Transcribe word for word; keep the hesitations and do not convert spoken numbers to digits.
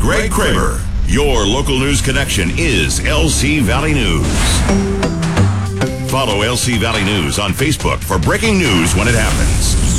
Greg Kramer. Your local news connection is L C Valley News. Follow L C Valley News on Facebook for breaking news when it happens.